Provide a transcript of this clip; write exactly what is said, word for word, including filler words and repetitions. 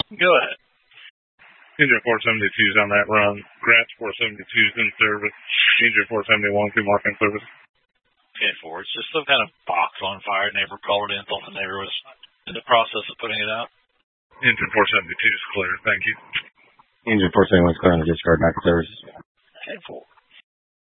Go ahead. Engine four seventy-two's on that run. Gratz four seventy-two's in service. Engine four seventy-one, two mark in service. Okay, four. It's just some kind of box on fire. Neighbor called in, thought the neighbor was in the process of putting it out. Engine four seventy-two is clear. Thank you. Engine four seventy-one is clear on the discharge back to service. Okay, four.